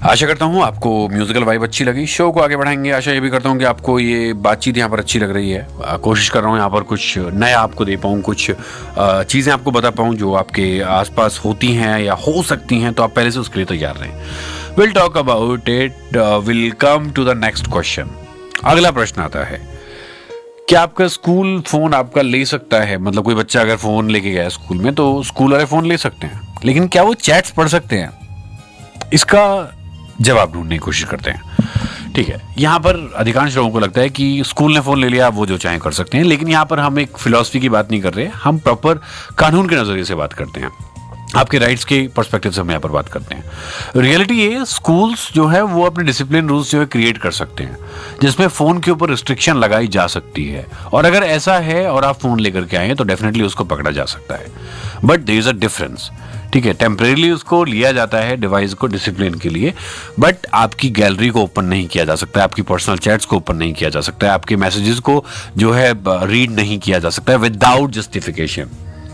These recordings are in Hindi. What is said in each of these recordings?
आशा करता हूँ आपको म्यूजिकल वाइब अच्छी लगी। शो को आगे बढ़ाएंगे। आशा ये भी करता हूँ कि आपको ये बातचीत यहाँ पर अच्छी लग रही है। कोशिश कर रहा हूँ यहाँ पर कुछ नया आपको दे पाऊँ, कुछ चीज़ें आपको बता पाऊँ जो आपके आसपास होती हैं या हो सकती हैं, तो आप पहले से उसके लिए तैयार रहें। Will talk about it, will come to the next question. अगला प्रश्न आता है, क्या आपका स्कूल फोन आपका ले सकता है? मतलब कोई बच्चा अगर फोन लेके गया स्कूल में तो स्कूल वाले फोन ले सकते हैं, लेकिन क्या वो चैट्स पढ़ सकते हैं? इसका जवाब ढूंढने की कोशिश करते हैं। ठीक है, यहाँ पर अधिकांश लोगों को लगता है कि स्कूल ने फोन ले लिया, वो जो चाहे कर सकते हैं, लेकिन यहाँ पर हम एक फिलॉसफी की बात नहीं कर रहे, हम प्रॉपर कानून के नजरिए से बात करते हैं। आपके राइट्स के पर्सपेक्टिव से हम यहाँ पर बात करते हैं। रियलिटी ये, स्कूल्स जो है वो अपने डिसिप्लिन रूल्स जो है क्रिएट कर सकते हैं, जिसमें फोन के ऊपर रिस्ट्रिक्शन लगाई जा सकती है, और अगर ऐसा है और आप फोन लेकर के आए तो डेफिनेटली उसको पकड़ा जा सकता है। But there is a difference. ठीक है, टेम्परेली उसको लिया जाता है डिवाइस को डिसिप्लिन के लिए, बट आपकी गैलरी को ओपन नहीं किया जा सकता है, आपकी पर्सनल चैट्स को ओपन नहीं किया जा सकता है, आपके मैसेजेस को जो है रीड नहीं किया जा सकता है विदाउट जस्टिफिकेशन,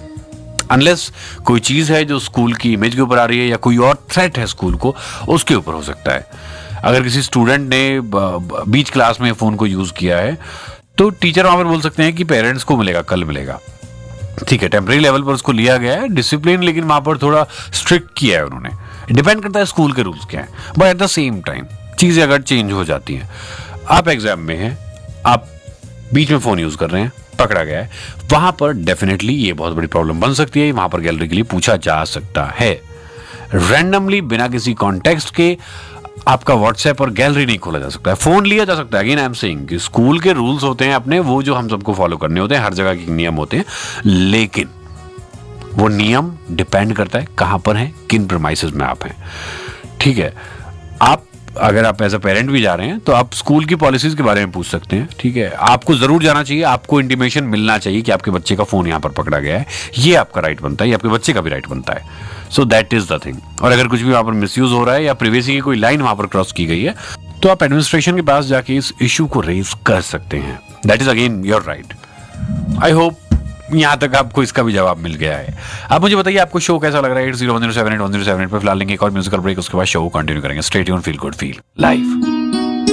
अनलेस कोई चीज है जो स्कूल की इमेज के ऊपर आ रही है या कोई और थ्रेट है स्कूल को, उसके ऊपर हो सकता है। अगर किसी स्टूडेंट ने बीच क्लास में फोन को यूज किया है तो टीचर वहां पर बोल सकते हैं कि पेरेंट्स को मिलेगा, कल मिलेगा। ठीक है, टेम्परेरी लेवल पर उसको लिया गया है डिसिप्लिन, लेकिन वहां पर थोड़ा स्ट्रिक्ट किया है उन्होंने। डिपेंड करता है स्कूल के रूल्स क्या है, but at the same time चीजें अगर चेंज हो जाती हैं, आप एग्जाम में हैं, आप बीच में फोन यूज कर रहे हैं, पकड़ा गया है, वहां पर डेफिनेटली ये बहुत बड़ी प्रॉब्लम बन सकती है। वहां पर गैलरी के लिए पूछा जा सकता है। रैंडमली बिना किसी कॉन्टेक्स्ट के आपका व्हाट्सएप और गैलरी नहीं खोला जा सकता है, फोन लिया जा सकता है। अगेन आई एम सेइंग कि स्कूल के रूल्स होते हैं अपने, वो जो हम सबको फॉलो करने होते हैं, हर जगह के नियम होते हैं, लेकिन वो नियम डिपेंड करता है कहां पर है, किन प्रीमाइसेस में आप हैं। ठीक है, आप अगर आप एज अ पेरेंट भी जा रहे हैं तो आप स्कूल की पॉलिसीज के बारे में पूछ सकते हैं। ठीक है, आपको जरूर जाना चाहिए, आपको इंटीमेशन मिलना चाहिए कि आपके बच्चे का फोन यहां पर पकड़ा गया है, ये आपका राइट बनता है, ये आपके बच्चे का भी राइट बनता है। So that is the thing. और अगर कुछ भी वहां पर मिसयूज हो रहा है या प्रिवेसी की कोई लाइन वहां पर क्रॉस की गई है, तो आप एडमिनिस्ट्रेशन के पास जाके इस इश्यू को रेज कर सकते हैं। That is again your right. I hope यहां तक आपको इसका भी जवाब मिल गया है। आप मुझे बताइए आपको शो कैसा लग रहा है। 8010781078 पर फिलहाल लेंगे एक और म्यूजिकल ब्रेक, उसके बाद शो कंटिन्यू करेंगे। Stay tuned, feel good, feel live.